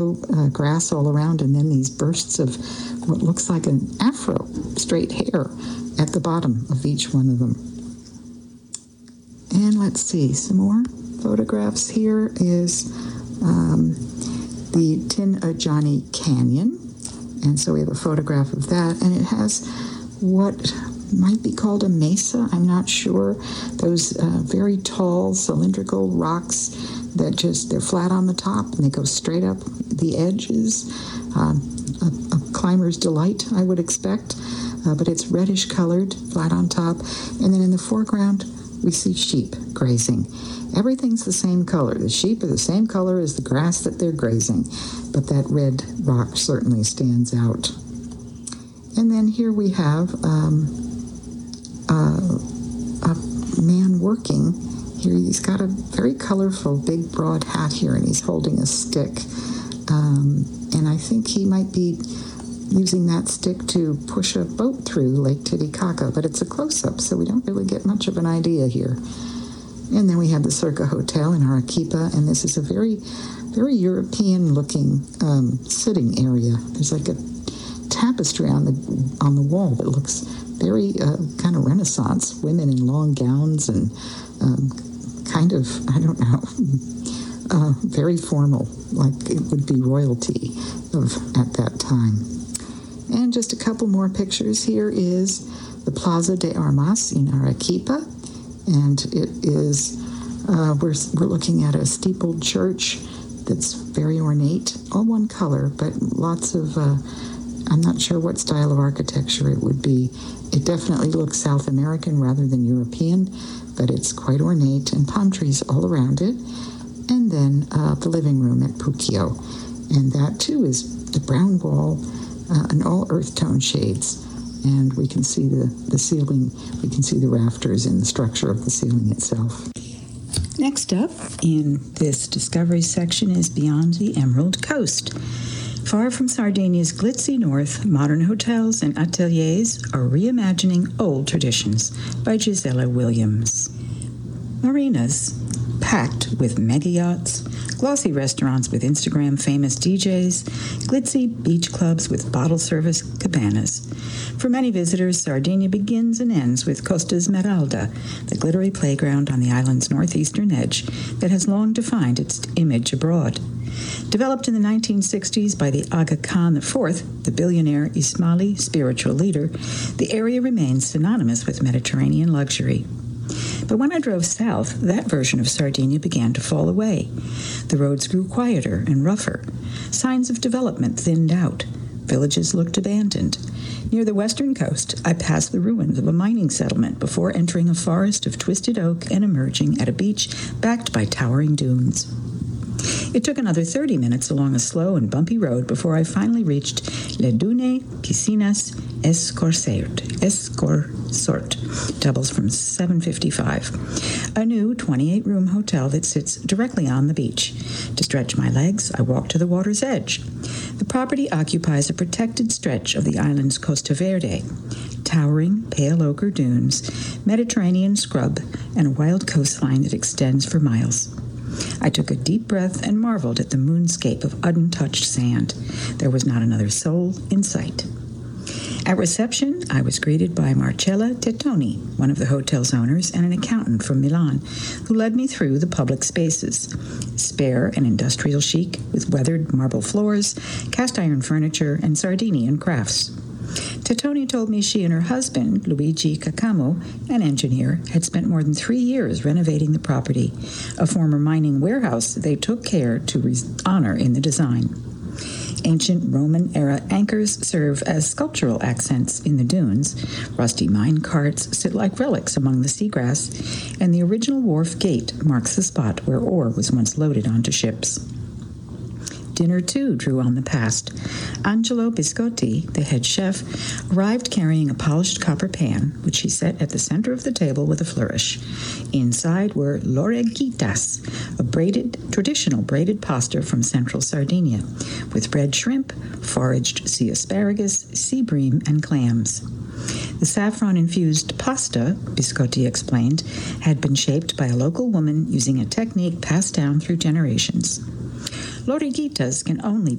grass all around, and then these bursts of what looks like an afro, straight hair at the bottom of each one of them. And let's see, some more photographs. Here is the Tinajani Canyon. And so we have a photograph of that, and it has what might be called a mesa, I'm not sure. Those very tall cylindrical rocks that they're flat on the top and they go straight up the edges. A climber's delight, I would expect, but it's reddish colored, flat on top. And then in the foreground, we see sheep grazing. Everything's the same color. The sheep are the same color as the grass that they're grazing, but that red rock certainly stands out. And then here we have a man working. Here he's got a very colorful, big, broad hat here, and he's holding a stick. And I think he might be using that stick to push a boat through Lake Titicaca, but it's a close-up, so we don't really get much of an idea here. And then we have the Circa Hotel in Arequipa, and this is a very, very European-looking sitting area. There's like a tapestry on the wall that looks very kind of Renaissance. Women in long gowns and kind of, I don't know, very formal, like it would be royalty at that time. And just a couple more pictures. Here is the Plaza de Armas in Arequipa, and it is, we're looking at a steepled church that's very ornate, all one color, but lots of, I'm not sure what style of architecture it would be. It definitely looks South American rather than European, but it's quite ornate, and palm trees all around it. And then the living room at Puquio, and that too is the brown wall and all earth tone shades. And we can see the ceiling, we can see the rafters in the structure of the ceiling itself. Next up in this Discovery section is Beyond the Emerald Coast. Far from Sardinia's glitzy north, modern hotels and ateliers are reimagining old traditions by Gisela Williams. Marinas, packed with mega yachts, glossy restaurants with Instagram-famous DJs, glitzy beach clubs with bottle service cabanas. For many visitors, Sardinia begins and ends with Costa Esmeralda, the glittery playground on the island's northeastern edge that has long defined its image abroad. Developed in the 1960s by the Aga Khan IV, the billionaire Ismaili spiritual leader, the area remains synonymous with Mediterranean luxury. But when I drove south, that version of Sardinia began to fall away. The roads grew quieter and rougher. Signs of development thinned out. Villages looked abandoned. Near the western coast, I passed the ruins of a mining settlement before entering a forest of twisted oak and emerging at a beach backed by towering dunes. It took another 30 minutes along a slow and bumpy road before I finally reached Le Dune Piscinas Escorsort, doubles from 755, a new 28-room hotel that sits directly on the beach. To stretch my legs, I walked to the water's edge. The property occupies a protected stretch of the island's Costa Verde, towering pale ochre dunes, Mediterranean scrub, and a wild coastline that extends for miles. I took a deep breath and marveled at the moonscape of untouched sand. There was not another soul in sight. At reception, I was greeted by Marcella Tettoni, one of the hotel's owners and an accountant from Milan, who led me through the public spaces. Spare and industrial chic, with weathered marble floors, cast iron furniture, and Sardinian crafts. Tettoni told me she and her husband, Luigi Caccamo, an engineer, had spent more than 3 years renovating the property, a former mining warehouse they took care to honor in the design. Ancient Roman-era anchors serve as sculptural accents in the dunes. Rusty mine carts sit like relics among the seagrass, and the original wharf gate marks the spot where ore was once loaded onto ships. Dinner, too, drew on the past. Angelo Biscotti, the head chef, arrived carrying a polished copper pan, which he set at the center of the table with a flourish. Inside were loreguitas, a traditional braided pasta from central Sardinia, with red shrimp, foraged sea asparagus, sea bream, and clams. The saffron-infused pasta, Biscotti explained, had been shaped by a local woman using a technique passed down through generations. Loriguitas can only